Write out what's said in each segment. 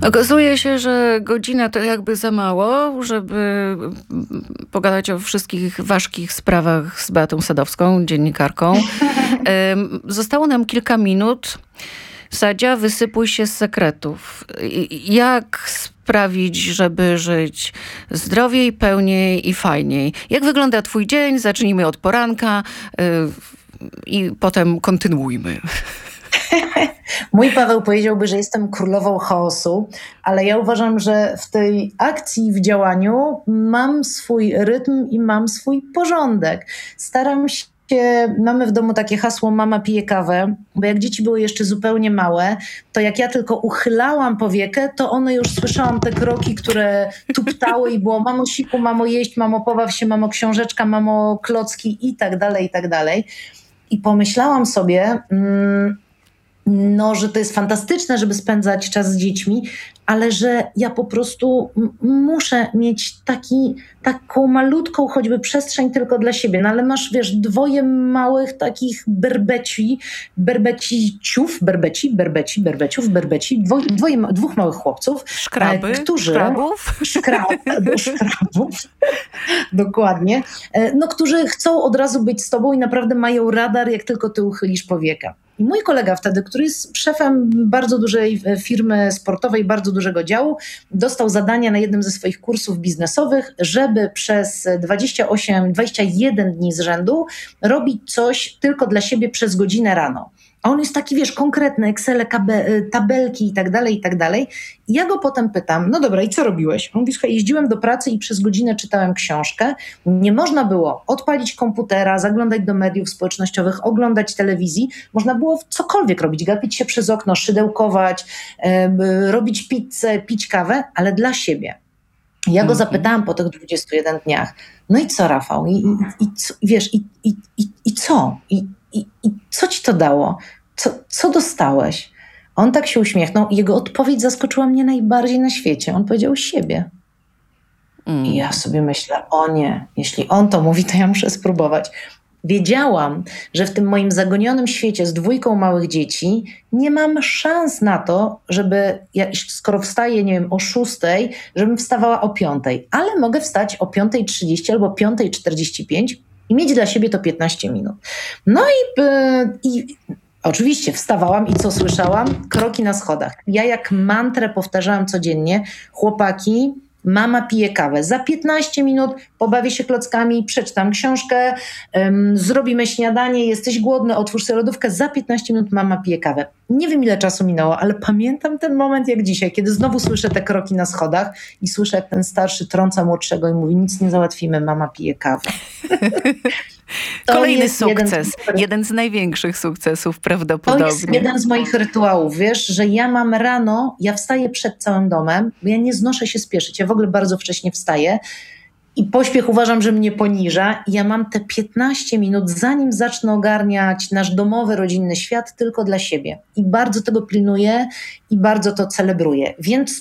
Okazuje się, że godzina to jakby za mało, żeby pogadać o wszystkich ważkich sprawach z Beatą Sadowską, dziennikarką. Zostało nam kilka minut. Sadzia, wysypuj się z sekretów. Jak sprawić, żeby żyć zdrowiej, pełniej i fajniej? Jak wygląda twój dzień? Zacznijmy od poranka i potem kontynuujmy. Mój Paweł powiedziałby, że jestem królową chaosu, ale ja uważam, że w tej akcji, w działaniu mam swój rytm i mam swój porządek. Staram się, mamy w domu takie hasło mama pije kawę, bo jak dzieci były jeszcze zupełnie małe, to jak ja tylko uchylałam powiekę, to one już słyszałam te kroki, które tuptały i było mamo siku, mamo jeść, mamo pobaw się, mamo książeczka, mamo klocki i tak dalej, i tak dalej. I pomyślałam sobie... że to jest fantastyczne, żeby spędzać czas z dziećmi, ale że ja po prostu muszę mieć taką malutką choćby przestrzeń tylko dla siebie. No ale masz, wiesz, dwoje małych takich dwóch małych chłopców. Szkrabów. Dokładnie. No, którzy chcą od razu być z tobą i naprawdę mają radar, jak tylko ty uchylisz powiekę. I mój kolega wtedy, który jest szefem bardzo dużej firmy sportowej, bardzo dużego działu, dostał zadania na jednym ze swoich kursów biznesowych, żeby przez 21 dni z rzędu robić coś tylko dla siebie przez godzinę rano. A on jest taki, wiesz, konkretny, Excel, tabelki i tak dalej, i tak dalej. I ja go potem pytam, no dobra, i co robiłeś? On mówi, słuchaj, jeździłem do pracy i przez godzinę czytałem książkę. Nie można było odpalić komputera, zaglądać do mediów społecznościowych, oglądać telewizji. Można było cokolwiek robić, gapić się przez okno, szydełkować, robić pizzę, pić kawę, ale dla siebie. Ja go zapytałam po tych 21 dniach, no i co, Rafał? I co? I co ci to dało? Co dostałeś? On tak się uśmiechnął i jego odpowiedź zaskoczyła mnie najbardziej na świecie. On powiedział siebie. I ja sobie myślę, o nie, jeśli on to mówi, to ja muszę spróbować. Wiedziałam, że w tym moim zagonionym świecie z 2 małych dzieci nie mam szans na to, żeby, skoro wstaję, nie wiem, o 6, żebym wstawała o 5, ale mogę wstać o 5:30 albo 5:45 i mieć dla siebie to 15 minut. No i oczywiście wstawałam i co słyszałam? Kroki na schodach. Ja jak mantrę powtarzałam codziennie, chłopaki, mama pije kawę. Za 15 minut pobawię się klockami, przeczytam książkę, zrobimy śniadanie, jesteś głodny, otwórz sobie lodówkę. Za 15 minut mama pije kawę. Nie wiem, ile czasu minęło, ale pamiętam ten moment jak dzisiaj, kiedy znowu słyszę te kroki na schodach i słyszę, jak ten starszy trąca młodszego i mówi, nic nie załatwimy, mama pije kawę. Kolejny sukces. Jeden z największych sukcesów prawdopodobnie. To jest jeden z moich rytuałów, wiesz, że ja mam rano, ja wstaję przed całym domem, bo ja nie znoszę się spieszyć, ja w ogóle bardzo wcześnie wstaję i pośpiech uważam, że mnie poniża i ja mam te 15 minut, zanim zacznę ogarniać nasz domowy, rodzinny świat tylko dla siebie. I bardzo tego pilnuję i bardzo to celebruję. Więc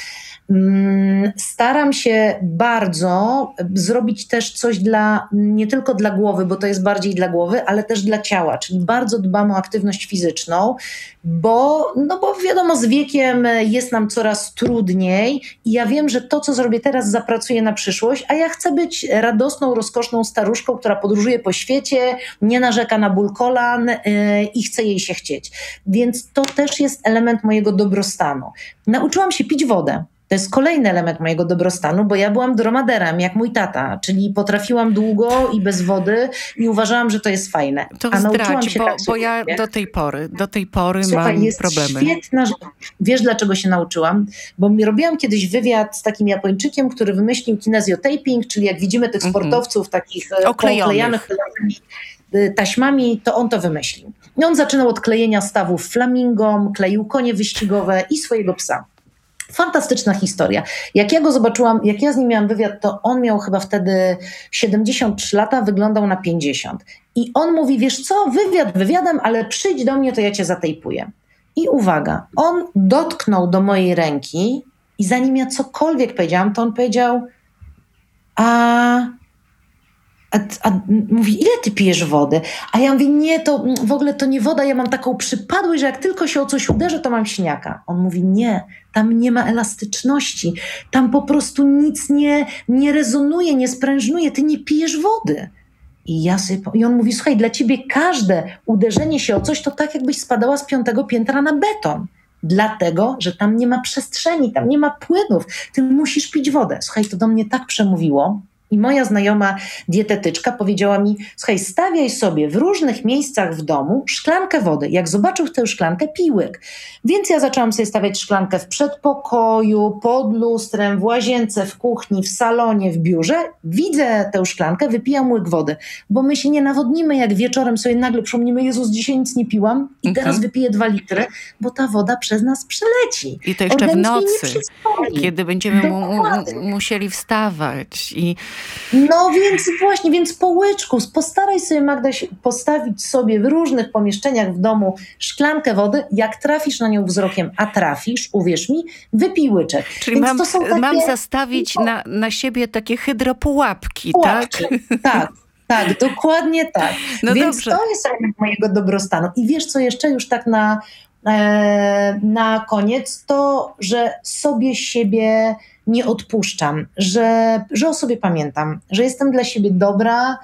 staram się bardzo zrobić też coś nie tylko dla głowy, bo to jest bardziej dla głowy, ale też dla ciała, czyli bardzo dbam o aktywność fizyczną, bo wiadomo, z wiekiem jest nam coraz trudniej i ja wiem, że to, co zrobię teraz, zapracuję na przyszłość, a ja chcę być radosną, rozkoszną staruszką, która podróżuje po świecie, nie narzeka na ból kolan i chce jej się chcieć. Więc to też jest element mojego dobrostanu. Nauczyłam się pić wodę. To jest kolejny element mojego dobrostanu, bo ja byłam dromaderem, jak mój tata, czyli potrafiłam długo i bez wody i uważałam, że to jest fajne. To zdradź, bo ja do tej pory Słuchaj, mam jest problemy. Świetna rzecz. Wiesz, dlaczego się nauczyłam? Bo robiłam kiedyś wywiad z takim Japończykiem, który wymyślił kinezjotaping, czyli jak widzimy tych sportowców takich oklejanych taśmami, to on to wymyślił. I on zaczynał od klejenia stawów flamingom, kleił konie wyścigowe i swojego psa. Fantastyczna historia. Jak ja go zobaczyłam, jak ja z nim miałam wywiad, to on miał chyba wtedy 73 lata, wyglądał na 50. I on mówi, wiesz co, wywiad wywiadem, ale przyjdź do mnie, to ja cię zatejpuję. I uwaga, on dotknął do mojej ręki i zanim ja cokolwiek powiedziałam, to on powiedział, A mówi, ile ty pijesz wody? A ja mówię, nie, to w ogóle to nie woda, ja mam taką przypadłość, że jak tylko się o coś uderzę, to mam siniaka. On mówi, nie, tam nie ma elastyczności, tam po prostu nic nie rezonuje, nie sprężnuje, ty nie pijesz wody. I on mówi, słuchaj, dla ciebie każde uderzenie się o coś, to tak jakbyś spadała z 5. piętra na beton. Dlatego, że tam nie ma przestrzeni, tam nie ma płynów, ty musisz pić wodę. Słuchaj, to do mnie tak przemówiło. I moja znajoma dietetyczka powiedziała mi, słuchaj, stawiaj sobie w różnych miejscach w domu szklankę wody. Jak zobaczył w tę szklankę, pij łyk. Więc ja zaczęłam sobie stawiać szklankę w przedpokoju, pod lustrem, w łazience, w kuchni, w salonie, w biurze. Widzę tę szklankę, wypijam łyk wody, bo my się nie nawodnimy, jak wieczorem sobie nagle przypomnimy, Jezus, dzisiaj nic nie piłam i teraz wypiję 2 litry, bo ta woda przez nas przeleci. I to jeszcze w Organizm jej nie nocy, przyswoi. kiedy będziemy musieli wstawać. No więc po łyczku, postaraj sobie, Magda, postawić sobie w różnych pomieszczeniach w domu szklankę wody, jak trafisz na nią wzrokiem, a trafisz, uwierz mi, wypij łyczek. Czyli więc mam zastawić na siebie takie hydropułapki, tak? Tak, dokładnie tak. No więc dobrze. to jest element mojego dobrostanu. I wiesz co jeszcze już tak na koniec, to, że sobie siebie nie odpuszczam, że o sobie pamiętam, że jestem dla siebie dobra,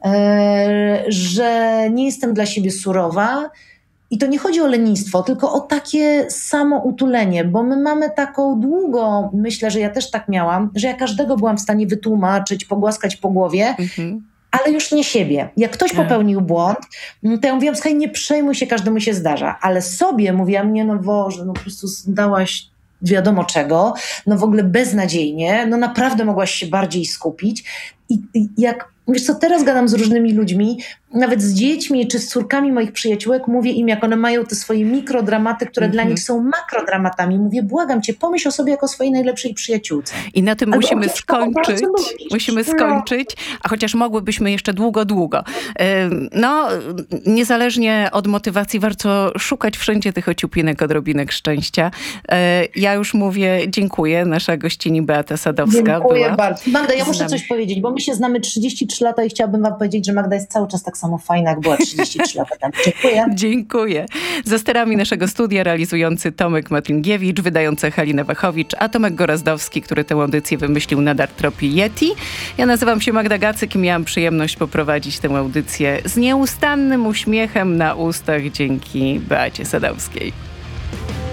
że nie jestem dla siebie surowa. I to nie chodzi o lenistwo, tylko o takie samoutulenie, bo my mamy taką długą, myślę, że ja też tak miałam, że ja każdego byłam w stanie wytłumaczyć, pogłaskać po głowie, ale już nie siebie. Jak ktoś popełnił błąd, to ja mówiłam, słuchaj, nie przejmuj się, każdemu się zdarza, ale sobie mówiłam, nie no Boże, no po prostu dałaś wiadomo czego, no w ogóle beznadziejnie, no naprawdę mogłaś się bardziej skupić. I jak, wiesz co, teraz gadam z różnymi ludźmi, nawet z dziećmi czy z córkami moich przyjaciółek, mówię im, jak one mają te swoje mikrodramaty, które dla nich są makrodramatami. Mówię, błagam cię, pomyśl o sobie jako o swojej najlepszej przyjaciółce. I na tym musimy skończyć, a chociaż mogłybyśmy jeszcze długo. No, niezależnie od motywacji warto szukać wszędzie tych ociupinek, odrobinek szczęścia. Ja już mówię, dziękuję. Nasza gościni Beata Sadowska Dziękuję była bardzo. Magda, ja muszę coś powiedzieć, bo my się znamy 33 lata i chciałabym wam powiedzieć, że Magda jest cały czas tak samo fajna, jak była 33 lata temu. Dziękuję. Dziękuję. Za sterami naszego studia realizujący Tomek Matlingiewicz, wydająca Halina Wachowicz, a Tomek Gorazdowski, który tę audycję wymyślił na Darktropii Yeti. Ja nazywam się Magda Gacyk i miałam przyjemność poprowadzić tę audycję z nieustannym uśmiechem na ustach dzięki Beacie Sadowskiej.